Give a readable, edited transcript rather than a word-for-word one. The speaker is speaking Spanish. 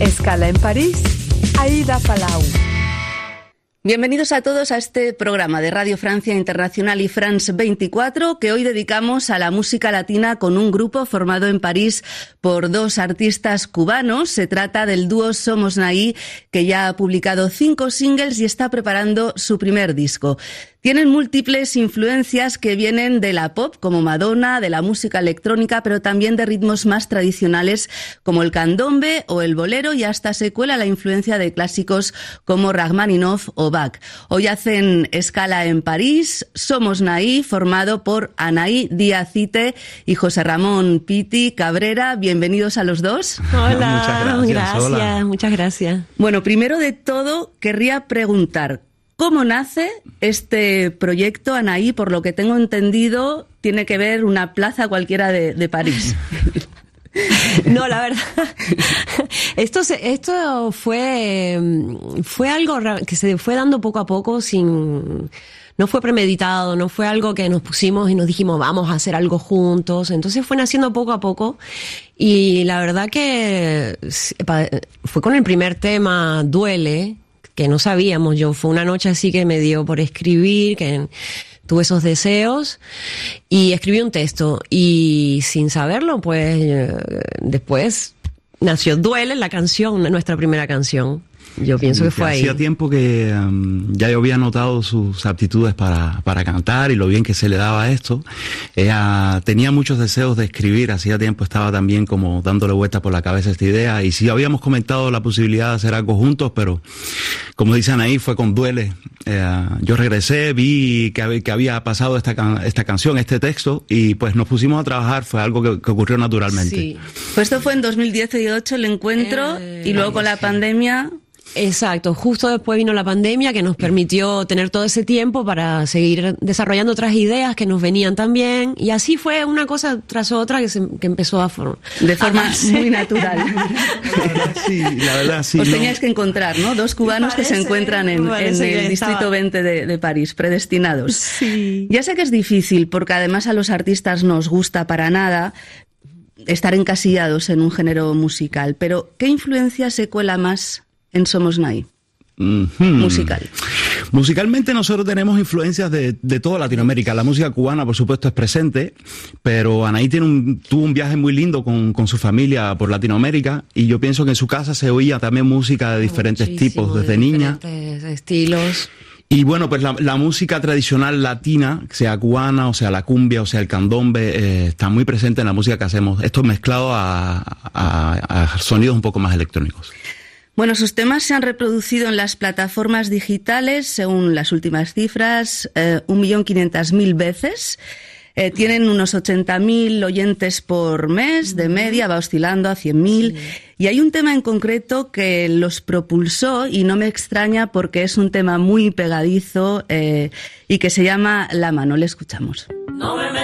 Escala en París, Aida Palau. Bienvenidos a todos a este programa de Radio Francia Internacional y France 24 que hoy dedicamos a la música latina con un grupo formado en París por dos artistas cubanos. Se trata del dúo Somos Naí, que ya ha publicado 5 singles y está preparando su primer disco. Tienen múltiples influencias que vienen de la pop, como Madonna, de la música electrónica, pero también de ritmos más tradicionales como el candombe o el bolero, y hasta se cuela la influencia de clásicos como Rachmaninoff o Bach. Hoy hacen escala en París. Somos Naí, formado por Anaí Díaz-Ite y José Ramón Piti Cabrera. Bienvenidos a los dos. Hola, muchas gracias. Bueno, primero de todo, querría preguntar, ¿cómo nace este proyecto, Anaí? Por lo que tengo entendido, tiene que ver una plaza cualquiera de París. No, la verdad, esto fue algo que se fue dando poco a poco, no fue premeditado, no fue algo que nos pusimos y nos dijimos vamos a hacer algo juntos. Entonces fue naciendo poco a poco, y la verdad que fue con el primer tema, Duele, que no sabíamos. Fue una noche así que me dio por escribir, que tuve esos deseos y escribí un texto, y sin saberlo, pues después nació Duele, la canción, nuestra primera canción. Yo pienso que fue ahí. Hacía tiempo que ya yo había notado sus aptitudes para cantar y lo bien que se le daba esto. Ella tenía muchos deseos de escribir, hacía tiempo estaba también como dándole vueltas por la cabeza esta idea, y sí habíamos comentado la posibilidad de hacer algo juntos, pero como dicen ahí, fue con Duele. Yo regresé, vi que había pasado esta canción, este texto, y pues nos pusimos a trabajar. Fue algo que ocurrió naturalmente. Sí. Pues esto fue en 2018 el encuentro, y luego con la pandemia. Exacto, justo después vino la pandemia, que nos permitió tener todo ese tiempo para seguir desarrollando otras ideas que nos venían también, y así fue una cosa tras otra que empezó de forma muy natural. La verdad, sí. Os teníais que encontrar, ¿no? Dos cubanos que se encuentran en el distrito 20 de París, predestinados. Sí. Ya sé que es difícil, porque además a los artistas no os gusta para nada estar encasillados en un género musical, pero ¿qué influencia se cuela más en Somos Naí? Musical. Musicalmente nosotros tenemos influencias de toda Latinoamérica. La música cubana, por supuesto, es presente, pero Anaí tuvo un viaje muy lindo con su familia por Latinoamérica, y yo pienso que en su casa se oía también música de diferentes tipos, desde niña. Diferentes estilos. Y bueno, pues la música tradicional latina, sea cubana, o sea la cumbia, o sea el candombe, está muy presente en la música que hacemos. Esto mezclado a sonidos un poco más electrónicos. Bueno, sus temas se han reproducido en las plataformas digitales, según las últimas cifras, 1.500.000 veces. Tienen unos 80.000 oyentes por mes, de media, va oscilando a 100.000. Sí. Y hay un tema en concreto que los propulsó, y no me extraña porque es un tema muy pegadizo, y que se llama La Mano. Le escuchamos.